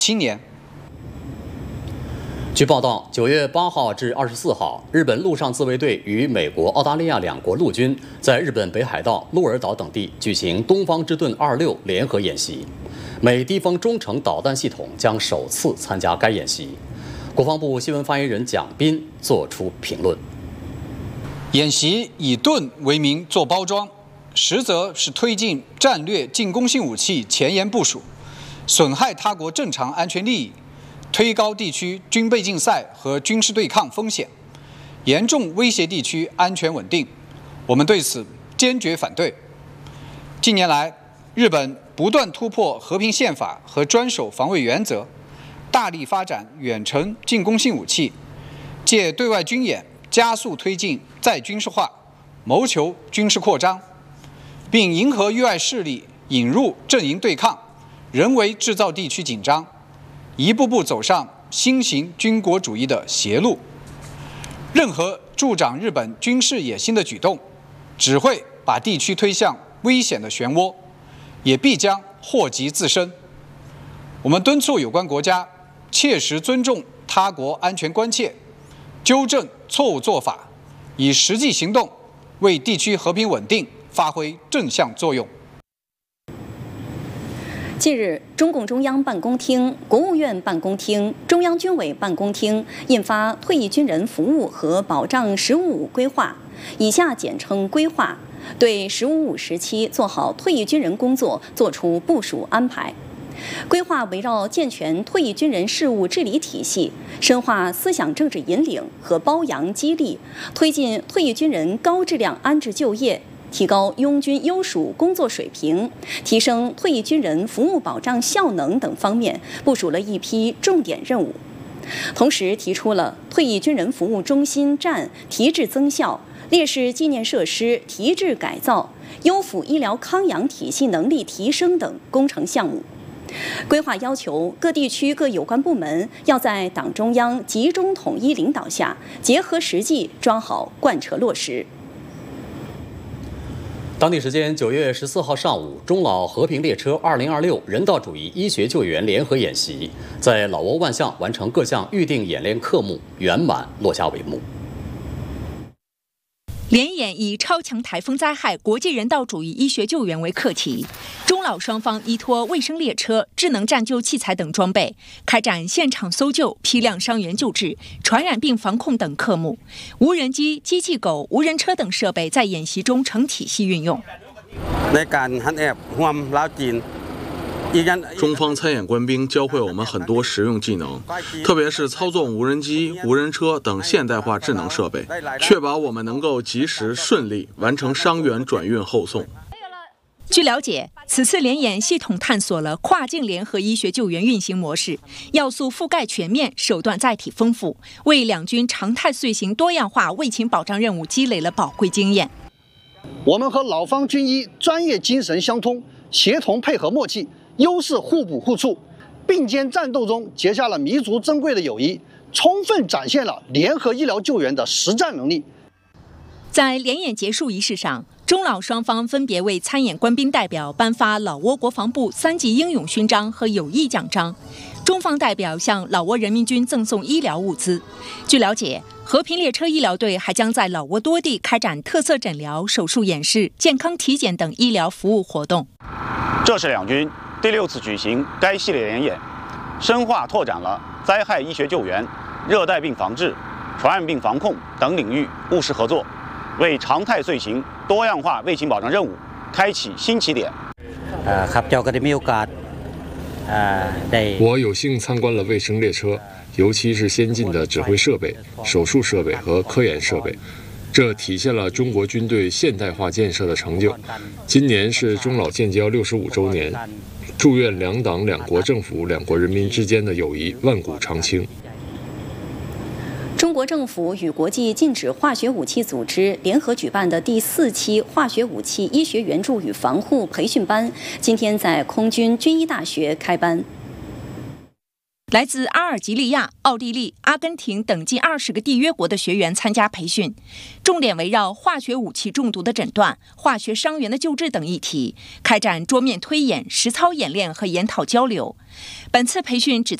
青年。 据报道，9月8号至24号，日本陆上自卫队与美国、澳大利亚两国陆军在日本北海道、鹿儿岛等地举行东方之盾26联合演习，美地方中程导弹系统将首次参加该演习。国防部新闻发言人蒋斌作出评论： 演习以盾为名做包装，实则是推进战略进攻性武器前沿部署，损害他国正常安全利益，推高地区军备竞赛和军事对抗风险，严重威胁地区安全稳定。我们对此坚决反对。近年来，日本不断突破和平宪法和专守防卫原则，大力发展远程进攻性武器，借对外军演加速推进再军事化，谋求军事扩张，并迎合域外势力引入阵营对抗，人为制造地区紧张，一步步走上新型军国主义的邪路。任何助长日本军事野心的举动，只会把地区推向危险的漩涡，也必将祸及自身。我们敦促有关国家切实尊重他国安全关切，纠正错误做法，以实际行动为地区和平稳定发挥正向作用。 近日，中共中央办公厅、国务院办公厅、中央军委办公厅印发《退役军人服务和保障“十五五”规划（以下简称规划），对“十五五”时期做好退役军人工作作出部署安排。规划围绕健全退役军人事务治理体系，深化思想政治引领和褒扬激励，推进退役军人高质量安置就业，提高拥军优属工作水平，提升退役军人服务保障效能等方面，部署了一批重点任务。同时提出了退役军人服务中心站提质增效、烈士纪念设施提质改造、优抚医疗康养体系能力提升等工程项目。规划要求各地区各有关部门要在党中央集中统一领导下，结合实际抓好贯彻落实。 当地时间9月14号上午，中老和平列车2026人道主义医学救援联合演习在老挝万象完成各项预定演练科目，圆满落下帷幕。 联演以超强台风灾害、国际人道主义医学救援为课题，中老双方依托卫生列车、智能战救器材等装备，开展现场搜救、批量伤员救治、传染病防控等科目。无人机、机器狗、无人车等设备在演习中成体系运用。 中方参演官兵教会我们很多实用技能，特别是操纵无人机、无人车等现代化智能设备，确保我们能够及时顺利完成伤员转运后送。 据了解，此次联演系统探索了跨境联合医学救援运行模式，要素覆盖全面，手段载体丰富，为两军常态遂行多样化卫勤保障任务积累了宝贵经验。 我们和老方军医专业精神相通，协同配合默契，优势互补互促，并肩战斗中结下了弥足珍贵的友谊，充分展现了联合医疗救援的实战能力。 在联演结束仪式上，中老双方分别为参演官兵代表颁发老挝国防部3级英勇勋章和友谊奖章，中方代表向老挝人民军赠送医疗物资。据了解，和平列车医疗队还将在老挝多地开展特色诊疗、手术演示、健康体检等医疗服务活动。 这是两军第6次举行该系列联演，深化拓展了灾害医学救援、热带病防治、传染病防控等领域务实合作，为常态遂行多样化卫勤保障任务开启新起点。 我有幸参观了卫生列车，尤其是先进的指挥设备、手术设备和科研设备，这体现了中国军队现代化建设的成就。今年是中老建交65周年，祝愿两党、两国政府、两国人民之间的友谊万古长青。 中国政府与国际禁止化学武器组织联合举办的第4期化学武器医学援助与防护培训班，今天在空军军医大学开班。 来自阿尔及利亚、奥地利、阿根廷等近20个缔约国的学员参加培训，重点围绕化学武器中毒的诊断、化学伤员的救治等议题，开展桌面推演、实操演练和研讨交流。本次培训旨